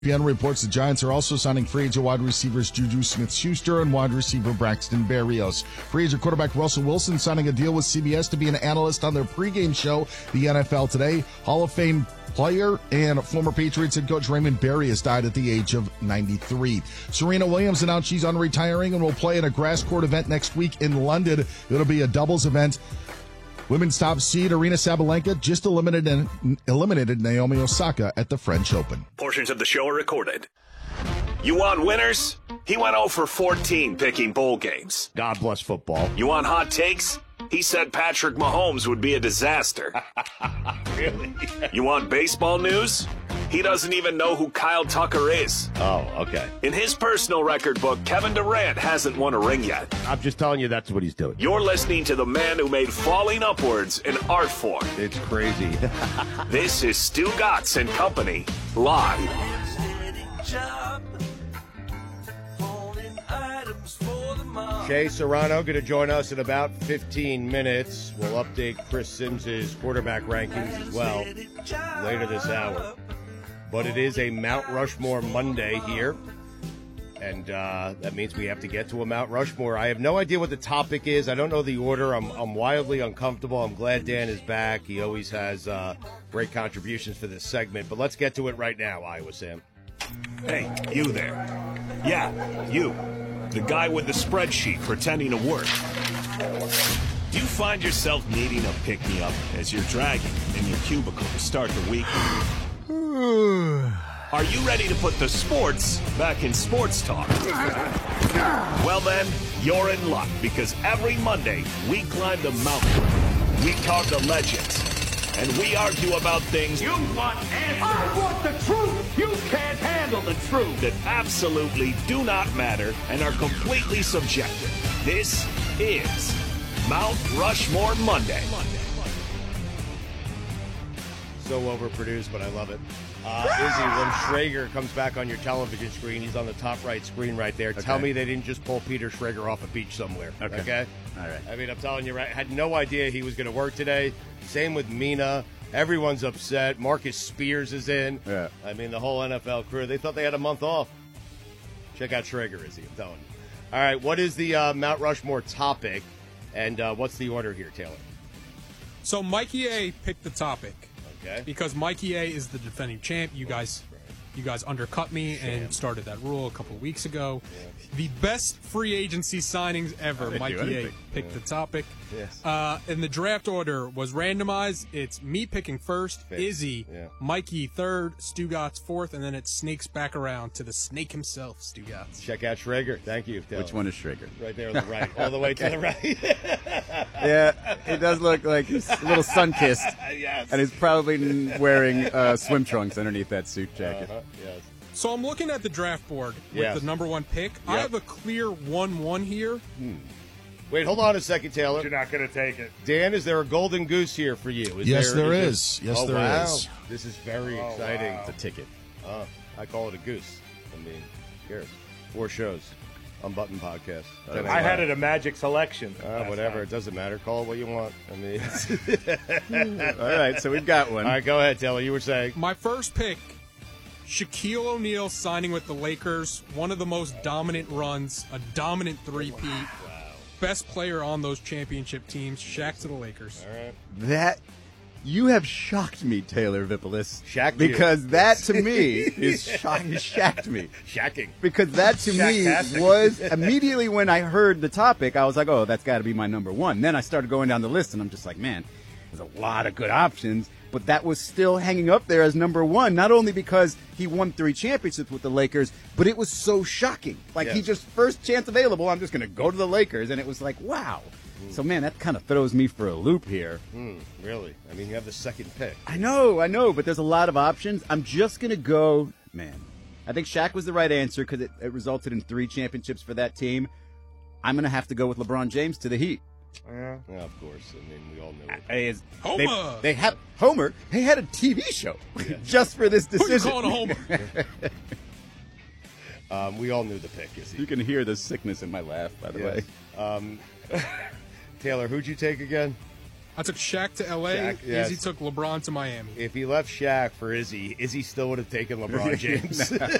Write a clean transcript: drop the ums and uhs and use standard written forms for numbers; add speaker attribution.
Speaker 1: ESPN reports the Giants are also signing free agent wide receivers Juju Smith-Schuster and wide receiver Braxton Berrios. Free agent quarterback Russell Wilson signing a deal with CBS to be an analyst on their pregame show, The NFL Today. Hall of Fame player and former Patriots head coach Raymond Berry has died at the age of 93. Serena Williams announced she's unretiring and will play in a grass court event next week in London. It'll be a doubles event. Women's top seed Aryna Sabalenka just eliminated Naomi Osaka at the French Open.
Speaker 2: Portions of the show are recorded. You want winners? He went 0 for 14 picking bowl games.
Speaker 3: God bless football.
Speaker 2: You want hot takes? He said Patrick Mahomes would be a disaster.
Speaker 3: Really?
Speaker 2: You want baseball news? He doesn't even know who Kyle Tucker is.
Speaker 3: Oh, okay.
Speaker 2: In his personal record book, Kevin Durant hasn't won a ring yet.
Speaker 3: I'm just telling you that's what he's doing.
Speaker 2: You're listening to the man who made falling upwards an art form.
Speaker 3: It's crazy.
Speaker 2: This is Stu Gatz and Company, live.
Speaker 3: Shea Serrano going to join us in about 15 minutes. We'll update Chris Simms' quarterback rankings as well later this hour. But it is a Mount Rushmore Monday here, and that means we have to get to a Mount Rushmore. I have no idea what the topic is. I don't know the order. I'm wildly uncomfortable. I'm glad Dan is back. He always has great contributions for this segment. But let's get to it right now, Iowa Sam.
Speaker 2: Hey, you there. Yeah, you. The guy with the spreadsheet pretending to work. Do you find yourself needing a pick-me-up as you're dragging in your cubicle to start the week? Are you ready to put the sports back in sports talk? Well then, you're in luck, because every Monday we climb the mountain, we talk to legends, and we argue about things
Speaker 4: You want answers. I want the truth. You can't handle the truth.
Speaker 2: that absolutely do not matter and are completely subjective. This is Mount Rushmore Monday.
Speaker 3: So overproduced, but I love it. Izzy, when Schrager comes back on your television screen, he's on the top right screen right there.
Speaker 5: Okay.
Speaker 3: Tell me they didn't just pull Peter Schrager off a beach somewhere. Okay?
Speaker 5: All right.
Speaker 3: I mean, I'm telling you, right? I had no idea he was going to work today. Same with Mina. Everyone's upset. Marcus Spears is in.
Speaker 5: Yeah.
Speaker 3: I mean, the whole NFL crew, they thought they had a month off. Check out Schrager, Izzy, I'm telling you. All right, what is the Mount Rushmore topic, and what's the order here, Taylor?
Speaker 6: So Mikey A picked the topic.
Speaker 3: Okay.
Speaker 6: Because Mikey A is the defending champ. You guys undercut me and started that rule a couple of weeks ago.
Speaker 3: Yeah.
Speaker 6: The best free agency signings ever.
Speaker 5: didn't do
Speaker 6: Mikey A
Speaker 5: anything.
Speaker 6: picked the topic.
Speaker 3: Yes.
Speaker 6: And the draft order was randomized. It's me picking first, Izzy, Mikey third, Stu Gatz fourth, and then it snakes back around to the snake himself, Stu Gatz.
Speaker 3: Check out Schrager. Thank you, Taylor.
Speaker 5: Which one is Schrager?
Speaker 3: Right there on the right. All the way to the right.
Speaker 5: Yeah, it does look like he's a little sun-kissed.
Speaker 3: Yes.
Speaker 5: And he's probably wearing swim trunks underneath that suit jacket.
Speaker 3: Yes.
Speaker 6: So I'm looking at the draft board with
Speaker 3: Yes.
Speaker 6: the number one pick. I have a clear 1-1 here.
Speaker 3: Wait, hold on a second, Taylor.
Speaker 4: You're not going to take it.
Speaker 3: Dan, is there a golden goose here for you?
Speaker 1: Yes, there is. Yes,
Speaker 3: oh,
Speaker 1: there
Speaker 3: wow.
Speaker 1: is.
Speaker 3: This is very exciting.
Speaker 5: It's a ticket.
Speaker 3: I call it a goose. I mean, who cares? 4 shows. Unbuttoned podcast.
Speaker 4: I had it a magic selection.
Speaker 3: Whatever. It doesn't matter. Call it what you want. I mean,
Speaker 5: All right, so we've got one.
Speaker 3: all right, go ahead, Taylor. You were saying.
Speaker 6: My first pick, Shaquille O'Neal signing with the Lakers. One of the most dominant runs, a dominant three-peat. Best player on those championship teams. Shaq to the Lakers.
Speaker 3: All right.
Speaker 5: That you have shocked me, Taylor Vipolis.
Speaker 3: Shocked you.
Speaker 5: because that to me is shocked me.
Speaker 3: Shacking.
Speaker 5: Because that to me
Speaker 4: Shacktastic.
Speaker 5: was immediately when I heard the topic, I was like, oh, that's got to be my number one. Then I started going down the list, and I'm just like, man, there's a lot of good options. But that was still hanging up there as number one, not only because he won 3 championships with the Lakers, but it was so shocking. Like, he
Speaker 3: Yes.
Speaker 5: just, first chance available, I'm just going to go to the Lakers. And it was like, wow. So, man, that kind of throws me for a loop here.
Speaker 3: Really? I mean, you have the second pick.
Speaker 5: I know, but there's a lot of options. I'm just going to go, man. I think Shaq was the right answer because it resulted in 3 championships for that team. I'm going to have to go with LeBron James to the Heat.
Speaker 3: Yeah, of course. I mean, we all knew it.
Speaker 6: Homer!
Speaker 5: They had Homer. They had a TV show just for this
Speaker 6: Who
Speaker 5: decision.
Speaker 6: you calling a homer?
Speaker 3: We all knew the pick, is
Speaker 5: You can hear the sickness in my laugh, by the way.
Speaker 3: Taylor, who'd you take again?
Speaker 6: I took Shaq to L.A.
Speaker 3: Shaq, yes.
Speaker 6: Izzy took LeBron to Miami.
Speaker 3: If he left Shaq for Izzy, Izzy still would have taken LeBron James.